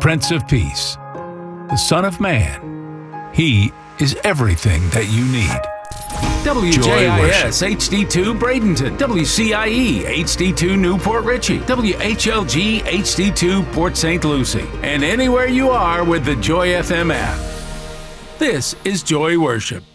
Prince of Peace, the Son of Man. He is everything that you need. WJIS HD2 Bradenton, WCIE HD2 Newport Richey, WHLG HD2 Port St. Lucie, and anywhere you are with the Joy FM app. This is Joy Worship.